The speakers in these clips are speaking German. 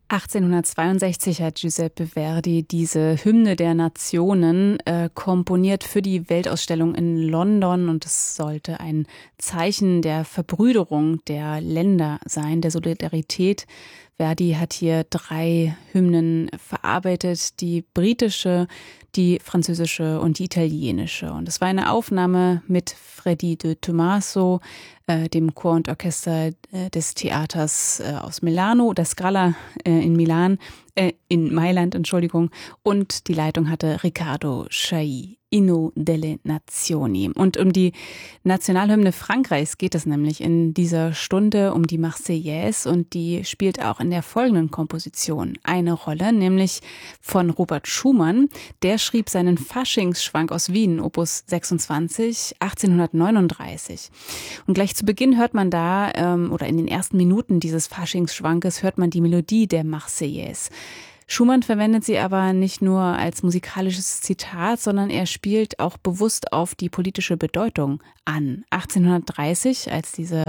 1862 hat Giuseppe Verdi diese Hymne der Nationen komponiert für die Weltausstellung in London, und es sollte ein Zeichen der Verbrüderung der Länder sein, der Solidarität. Verdi hat hier 3 Hymnen verarbeitet, die britische, die französische und die italienische. Und es war eine Aufnahme mit Freddy de Tomaso, dem Chor und Orchester des Theaters aus Milano, der Scala in Mailand, Entschuldigung, und die Leitung hatte Riccardo Chailly. Inno delle Nazioni. Und um die Nationalhymne Frankreichs geht es nämlich in dieser Stunde, um die Marseillaise, und die spielt auch in der folgenden Komposition eine Rolle, nämlich von Robert Schumann. Der schrieb seinen Faschingsschwank aus Wien, Opus 26, 1839. Und gleich zu Beginn hört man da, oder in den ersten Minuten dieses Faschingsschwankes, hört man die Melodie der Marseillaise. Schumann verwendet sie aber nicht nur als musikalisches Zitat, sondern er spielt auch bewusst auf die politische Bedeutung an. 1830, als die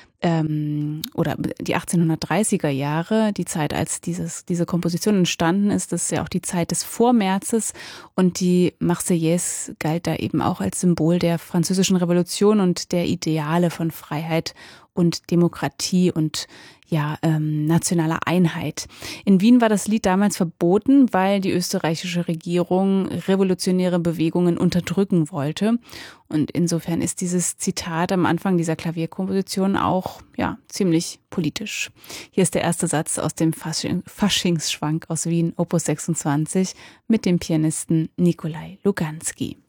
1830er Jahre, die Zeit, als diese Komposition entstanden ist, das ist ja auch die Zeit des Vormärzes, und die Marseillaise galt da eben auch als Symbol der Französischen Revolution und der Ideale von Freiheit und Demokratie und nationaler Einheit. In Wien war das Lied damals verboten, weil die österreichische Regierung revolutionäre Bewegungen unterdrücken wollte. Und insofern ist dieses Zitat am Anfang dieser Klavierkomposition auch ziemlich politisch. Hier ist der erste Satz aus dem Faschingsschwank aus Wien, Opus 26, mit dem Pianisten Nikolai Luganski.